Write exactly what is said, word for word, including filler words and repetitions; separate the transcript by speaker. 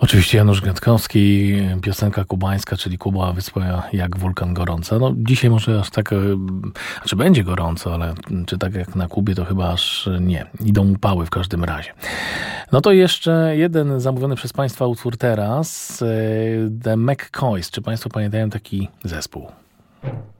Speaker 1: Oczywiście Janusz Gniatkowski, piosenka kubańska, czyli Kuba, wyspa jak wulkan gorąca. No dzisiaj może aż tak, znaczy będzie gorąco, ale czy tak jak na Kubie, to chyba aż nie. Idą upały w każdym razie. No to jeszcze jeden zamówiony przez Państwa utwór teraz, The McCoys. Czy Państwo pamiętają taki zespół?